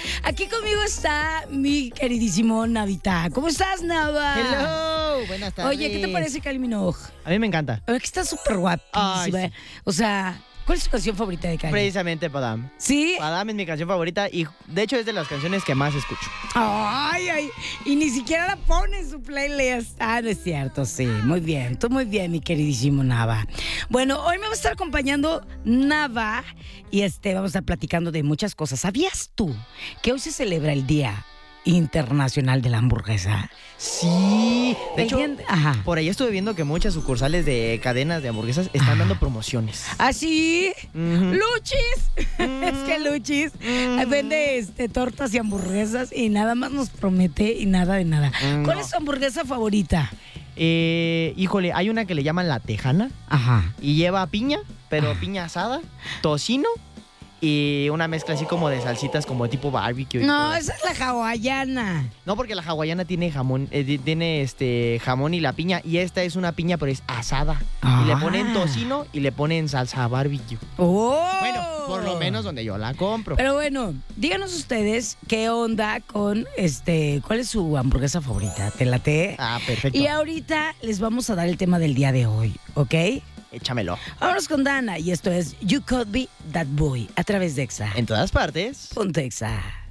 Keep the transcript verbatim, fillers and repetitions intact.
Aquí conmigo está mi queridísimo Navita. ¿Cómo estás, Nava? Hello, buenas tardes. Oye, ¿qué te parece Kylie Minogue? A mí me encanta. A ver, que está súper guapísima. Ay, sí. O sea, ¿cuál es tu canción favorita de Kylie? Precisamente Padam. ¿Sí? Padam es mi canción favorita y de hecho es de las canciones que más escucho. Ay, ay, y ni siquiera la pone en su playlist. Ah, no es cierto, sí. Muy bien, tú muy bien, mi queridísimo Nava. Bueno, hoy me va a estar acompañando Nava y este, vamos a estar platicando de muchas cosas. ¿Sabías tú que hoy se celebra el Día Internacional de la Hamburguesa? Sí. De El hecho, día- Ajá. por ahí estuve viendo que muchas sucursales de cadenas de hamburguesas están dando promociones. ¿Ah, sí? Ujú. ¡Luchis! Es que Luchis Mm. vende este, tortas y hamburguesas y nada más nos promete y nada de nada. Mm, ¿Cuál no. es tu hamburguesa favorita? Eh, híjole, hay una que le llaman la tejana Ajá. y lleva piña, pero Ah. piña asada, tocino y una mezcla así como de salsitas como tipo barbecue. y No, todo. esa es la hawaiana. No, porque la hawaiana tiene jamón, eh, di- tiene este jamón y la piña, y esta es una piña pero es asada. Y le ponen Ah. tocino y le ponen salsa barbecue. ¡Oh! Bueno, por lo menos donde yo la compro. Pero bueno, díganos ustedes qué onda con este, ¿cuál es su hamburguesa favorita? ¿Te late? Ah, perfecto. Y ahorita les vamos a dar el tema del día de hoy, ¿ok? Échamelo. Vámonos con Dana y esto es You Could Be That Boy a través de Exa. En todas partes. Ponte Exa.